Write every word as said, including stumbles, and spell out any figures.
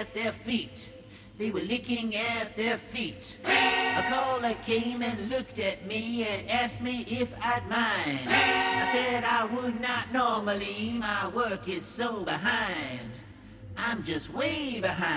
at their feet. They were licking at their feet. A caller came and looked at me and asked me if I'd mind. I said I would not normally, my work is so behind. I'm just way behind.